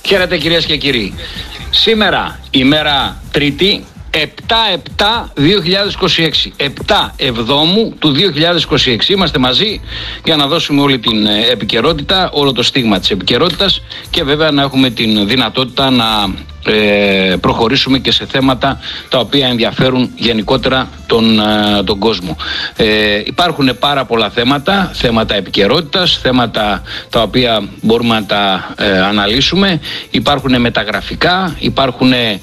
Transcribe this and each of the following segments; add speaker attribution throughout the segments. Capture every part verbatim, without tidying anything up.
Speaker 1: Χαίρετε κυρίες και κύριοι. Σήμερα, ημέρα Τρίτη, επτά επτά δύο χιλιάδες είκοσι έξι. επτά Εβδόμου του δύο χιλιάδες είκοσι έξι. Είμαστε μαζί για να δώσουμε όλη την επικαιρότητα, όλο το στίγμα της επικαιρότητας και βέβαια να έχουμε την δυνατότητα να ε, προχωρήσουμε και σε θέματα τα οποία ενδιαφέρουν γενικότερα τον, ε, τον κόσμο. Ε, υπάρχουν πάρα πολλά θέματα, θέματα επικαιρότητας, θέματα τα οποία μπορούμε να τα ε, αναλύσουμε. Υπάρχουν μεταγραφικά, υπάρχουν ε,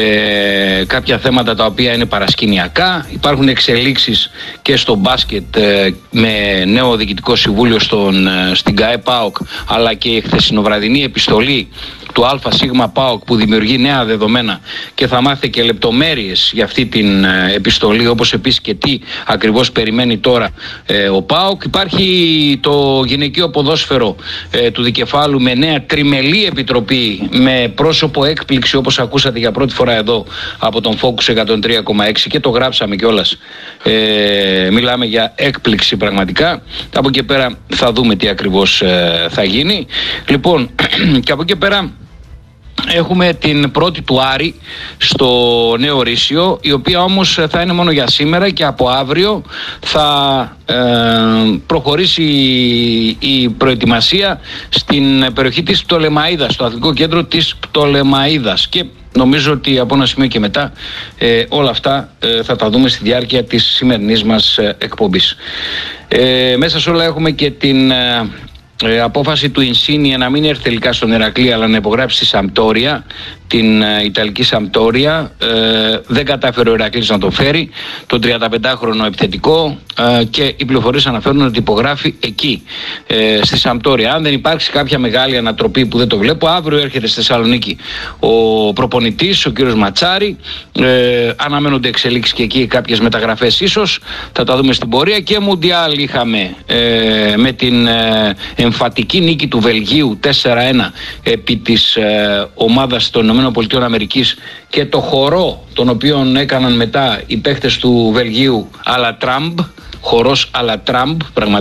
Speaker 1: κάποια θέματα τα οποία είναι παρασκηνιακά, υπάρχουν εξελίξεις και στο μπάσκετ ε, με νέο διοικητικό συμβούλιο στον, ε, στην ΚΑΕ ΠΑΟΚ, αλλά και η χθεσινοβραδινή επιστολή του ΑΣ ΠΑΟΚ που δημιουργεί νέα δεδομένα και θα μάθετε και λεπτομέρειες για αυτή την ε, επιστολή, όπως επίσης και τι ακριβώς περιμένει τώρα ε, ο ΠΑΟΚ. Υπάρχει το γυναικείο ποδόσφαιρο ε, του Δικεφάλου με νέα τριμελή επιτροπή με πρόσωπο έκπληξη, όπως ακούσατε για πρώτη φορά εδώ από τον Focus εκατόν τρία κόμμα έξι και το γράψαμε κιόλας. Ε, μιλάμε για έκπληξη πραγματικά. Από εκεί πέρα θα δούμε τι ακριβώς ε, θα γίνει. Λοιπόν, και από εκεί πέρα έχουμε την πρώτη του Άρη στο Νέο Ρήσιο, η οποία όμως θα είναι μόνο για σήμερα και από αύριο θα ε, προχωρήσει η προετοιμασία στην περιοχή της Πτολεμαΐδας, στο Αθλητικό Κέντρο της Πτολεμαΐδας, και νομίζω ότι από ένα σημείο και μετά ε, όλα αυτά ε, θα τα δούμε στη διάρκεια της σημερινής μας ε, εκπομπής. Ε, μέσα σε όλα έχουμε και την ε, Ε, απόφαση του Ινσίνιε να μην έρθει τελικά στον Ηρακλή αλλά να υπογράψει τη Σαμπτόρια, την ε, Ιταλική Σαμπτόρια. Ε, δεν κατάφερε ο Ηρακλής να το φέρει, τον τριανταπεντάχρονο επιθετικό, ε, και οι πληροφορίες αναφέρουν ότι υπογράφει εκεί, ε, στη Σαμπτόρια. Αν δεν υπάρξει κάποια μεγάλη ανατροπή που δεν το βλέπω, αύριο έρχεται στη Θεσσαλονίκη ο προπονητής, ο κύριος Ματσάρη. Ε, αναμένονται εξελίξεις και εκεί, κάποιες μεταγραφές ίσως, θα τα δούμε στην πορεία. Και Μουντιάλ είχαμε ε, με την ε, εμφατική νίκη του Βελγίου τέσσερα ένα επί της ε, ομάδας των ΗΠΑ και το χορό τον οποίο έκαναν μετά οι παίχτες του Βελγίου à la Trump, χορός à la Trump πραγματικά.